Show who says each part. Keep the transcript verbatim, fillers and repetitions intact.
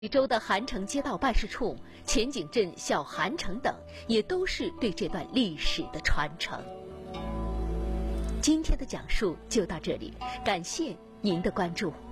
Speaker 1: 禹州的韩城街道办事处、前景镇小韩城等，也都是对这段历史的传承。今天的讲述就到这里，感谢您的关注。